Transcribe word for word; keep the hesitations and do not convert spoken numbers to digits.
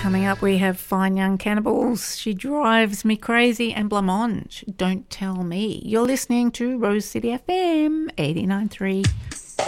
Coming up, we have Fine Young Cannibals, She Drives Me Crazy, and Blancmange, Don't Tell Me. You're listening to Rose City F M eighty-nine point three.